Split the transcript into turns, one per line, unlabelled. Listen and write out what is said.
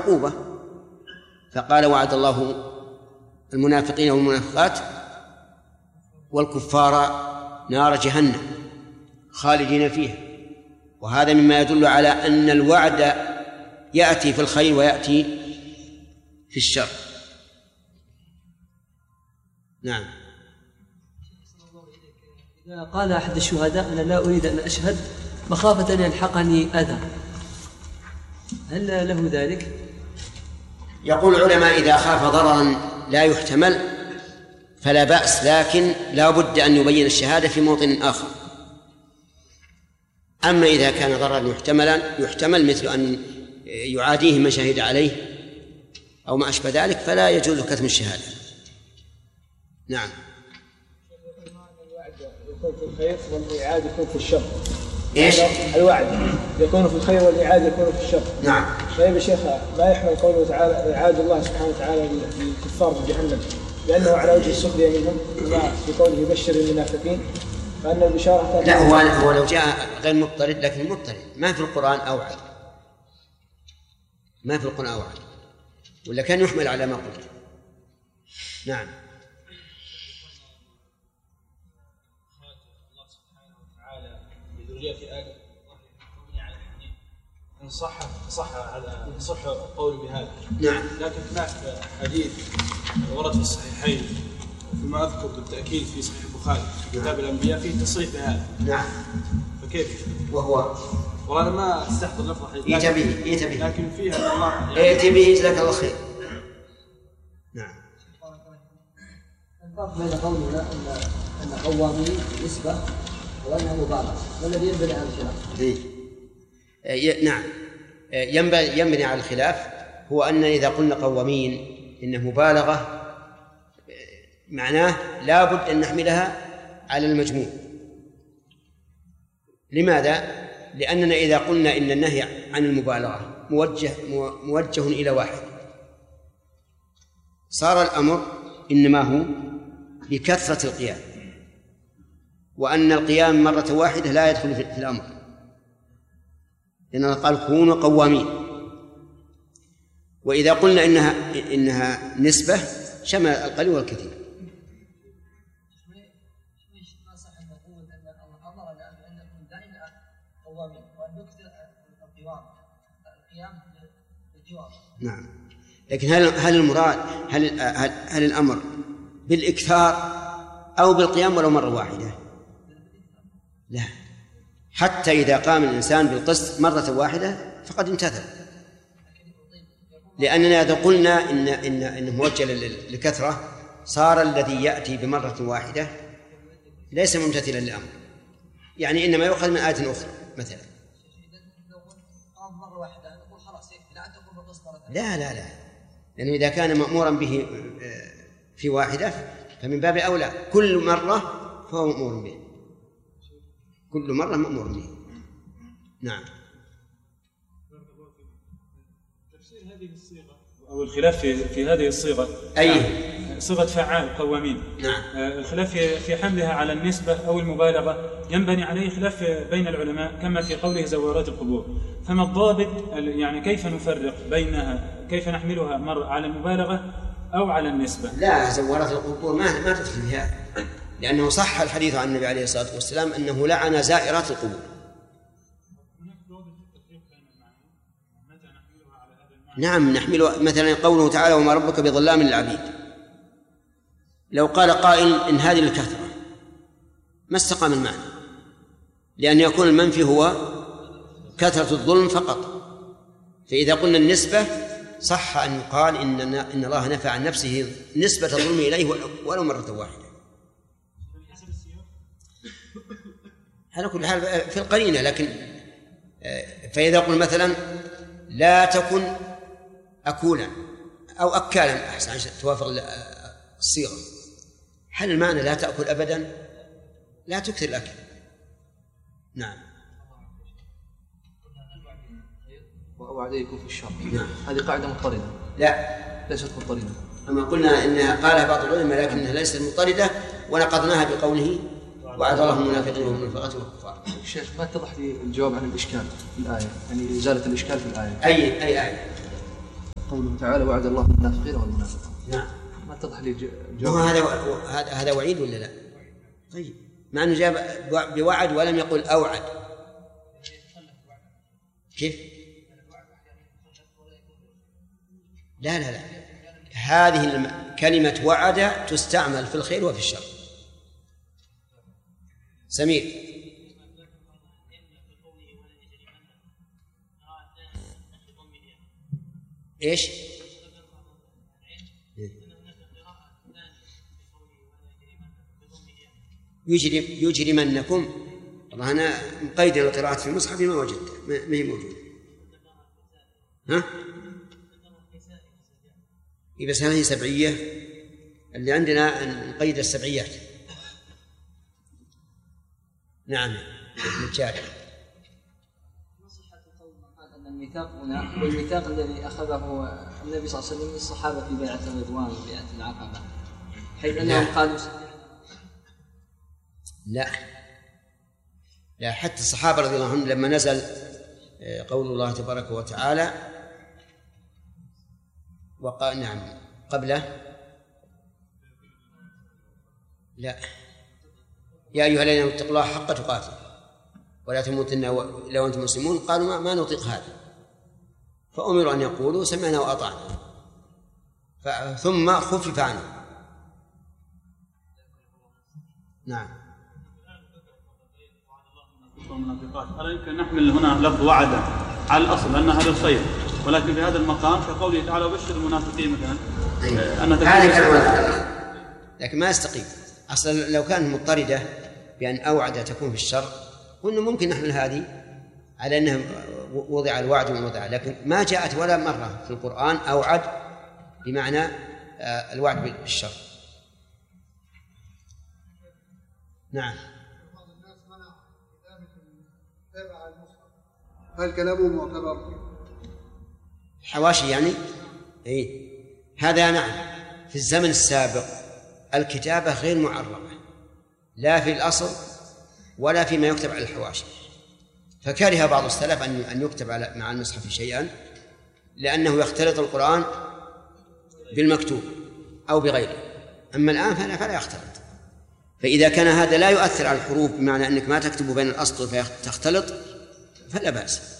عقوبة، فقال وعد الله المنافقين والمنافقات والكفار نار جهنم خالدين فيها. وهذا مما يدل على أن الوعد يأتي في الخير ويأتي في الشر. نعم.
إذا قال أحد الشهداء أنا لا أريد أن أشهد مخافة أن يلحقني أذى، هل له ذلك؟
يقول العلماء إذا خاف ضررا لا يحتمل فلا بأس، لكن لا بد أن يبين الشهادة في موطن آخر. أما إذا كان ضررا يحتمل مثل أن يعاديه من شهد عليه أو ما أشبه ذلك فلا يجوز كتم الشهادة. نعم.
الوعد يكون في الخير والإعادة يكون في الشر.
إيش؟
الوعد يكون في الخير والإعادة يكون في الشر.
نعم.
طيب يا شيخ، ما يحمل قوله تعالى إعادة الله سبحانه وتعالى للكفار في جهنم لأنه على وجه السخرية منهم، كما في قوله يبشر المنافقين، فأن البشارة
لا هو لو جاء غير مضطرد، لكن مضطرد ما في القرآن أوعد، ما في القرآن أوعد، ولا كان يحمل على ما قلت. نعم.
الله سبحانه وتعالى لذرية آدم على الحنين إن صح القول بهذا.
نعم.
لكن هناك حديث ورد في الصحيحين فيما أذكر بالتأكيد في صحيح البخاري في كتاب الأنبياء فيه تصريح بهذا.
نعم.
فكيف؟
وهو
والله أنا ما أستحضر لفظة
يتبه
لكن فيها أن الله
يتبه جزاك الله خير. نعم.
الفرق بين قولنا أن قوامين نسبة وأنها مبالغة، والذي ينبني على الخلاف.
نعم، ينبني على الخلاف هو أن إذا قلنا قوامين إنه مبالغة معناه لا بد أن نحملها على المجموع. لماذا؟ لأننا إذا قلنا إن النهي عن المبالغة موجه إلى واحد صار الأمر إنما هو بكثرة القيام، وأن القيام مرة واحدة لا يدخل في الأمر، لأنه قال كونوا قوامين. وإذا قلنا إنها نسبة شمل القليل والكثير. نعم، لكن هل المراد هل الأمر بالإكثار أو بالقيام ولو مرة واحدة؟ لا، حتى إذا قام الإنسان بالقسط مرة واحدة فقد امتثل، لأننا إذا قلنا إنه موجه للكثرة صار الذي يأتي بمرة واحدة ليس ممتثلا للأمر، يعني إنما يؤخذ من آية أخرى مثلا. لا لا لا، لأنه إذا كان مأمورا به في واحدة فمن باب أولى كل مرة فهو مأمور به، كل مرة مأمور به. نعم.
تفسير هذه الصيغة أو الخلاف في هذه الصيغة
أي
صيغة فعال قوامين.
نعم.
الخلاف في حملها على النسبة أو المبالغة ينبني عليه خلاف بين العلماء كما في قوله زوارات القبور. فما الضابط؟ يعني كيف نفرق بينها؟ كيف نحملها على المبالغة أو على النسبة؟
لا، زوارات القبور ما تدخل في هذا، لأنه صح الحديث عن النبي عليه الصلاة والسلام أنه لعن زائرات القبور. نعم، نحمل مثلا قوله تعالى وما ربك بظلام للعبيد. لو قال قائل إن هذه الكثرة ما استقام المعنى، لأن يكون المنفي هو كثرة الظلم فقط. فإذا قلنا النسبة صح أن يقال إن الله نفى عن نفسه نسبة الظلم إليه ولو مرة واحدة. على كل حال في القرينة، لكن فإذا قلنا مثلا لا تكن أكولا أو أكالا أحسن عشان توافق الصيغة، هل المعنى لا تأكل أبدا؟ لا تكثر الأكل. نعم.
وأوعد يكون في الشر.
نعم.
هذه قاعدة مضطردة.
لا،
ليست مضطردة.
أما قلنا إنها قالها بعض العلماء لكنها ليست مضطردة، ونقضناها بقوله وعد الله المنافقين والمنافقات والكفار.
الشيخ ما اتضح لي الجواب عن الإشكال في الآية، يعني إزالة الإشكال في الآية.
أي آية؟
قوله تعالى وعد الله المنافقين والمنافقات.
نعم.
ما اتضح لي
هو هذا وعيد ولا لا؟ طيب مع أنه جاب بوعد ولم يقل أوعد. كيف؟ لا هذه كلمة وعد تستعمل في الخير وفي الشر. سمير. إيش؟ يجرمنكم. والله أنا مقيد القراءات في المصحف ما وجدت، ما هي موجودة. ها؟ بس هذه سبعية، اللي عندنا نقيد السبعيات. نعم نتشارك.
الميثاق هنا والميثاق الذي أخذه النبي صلى الله عليه وسلم من الصحابة في بيعة الرضوان وبيعة العقبة، حيث أنهم قالوا
لا حتى الصحابة رضي الله عنهم لما نزل قول الله تبارك وتعالى وقال نعم قبله لا يا أيها الذين اتقوا الله حق تقاته ولا تموتن إلا وأنتم مسلمون، قالوا ما نطيق هذا، فأمروا أن يقولوا سمعنا وأطعنا، ثم خفف عنه. نعم.
ألا يمكن نحمل هنا لفظ وعد على الأصل أن هذا الخير، ولكن في هذا المقام كقوله تعالى وبشر المنافقين مثلا
لكن ما يستقيم. أصلا لو كانت مضطردة بأن أوعد تكون في الشر قلنا ممكن نحمل هذه على أنه وضع الوعد ووضع، لكن ما جاءت ولا مرة في القرآن أوعد بمعنى الوعد بالشر. نعم.
هل كلامه معتبر؟
حواشي يعني؟ إيه هذا نعم. في الزمن السابق الكتابة غير معربة لا في الأصل ولا فيما يكتب على الحواشي، فكره بعض السلف أن يكتب مع المصحف شيئا لأنه يختلط القرآن بالمكتوب أو بغيره. أما الآن فلا يختلط، فإذا كان هذا لا يؤثر على الحروف بمعنى أنك ما تكتب بين الأسطر فتختلط فلا بأس.